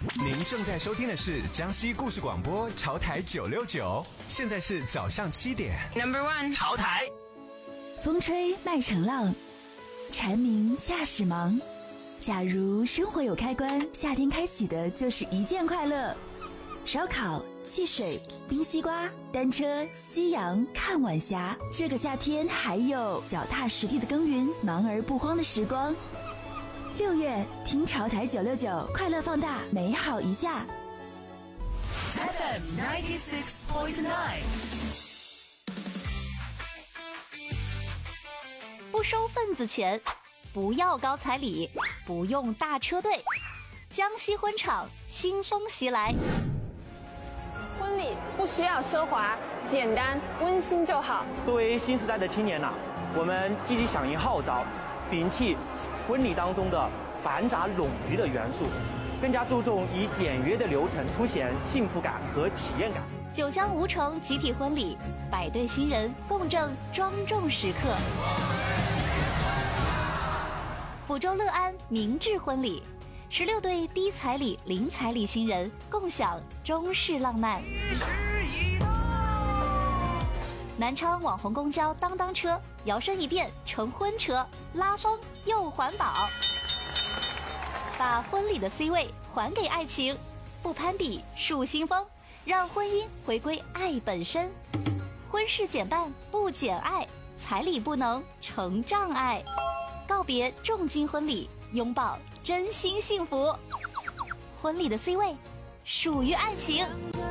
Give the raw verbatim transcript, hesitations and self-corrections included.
您正在收听的是江西故事广播潮台九六九，现在是早上七点。 Number one， 潮台。 风吹麦城浪，蝉鸣夏始忙。假如生活有开关，夏天开启的就是一件快乐。烧烤、汽水、冰西瓜、单车、夕阳、看晚霞。这个夏天还有脚踏实地的耕耘，忙而不慌的时光。六月，听潮台九六九，快乐放大，美好一下。 F M ninety six point nine。 不收份子钱，不要高彩礼，不用大车队。江西婚场新风袭来。 婚礼不需要奢华，简单温馨就好。 作为新时代的青年呐、啊，我们积极响应号召，摒弃婚礼当中的繁杂冗余的元素，更加注重以简约的流程凸显幸福感和体验感。 九江吴城集体婚礼，百对新人共振庄重时刻。抚州乐安明志婚礼，十六对低彩礼、零彩礼新人共享中式浪漫。南昌网红公交当当车摇身一变成婚车，拉风又环保，把婚礼的 C 位还给爱情，不攀比树新风，让婚姻回归爱本身。婚事减半不减爱，彩礼不能成障碍。告别重金婚礼，拥抱真心幸福。婚礼的 C 位属于爱情。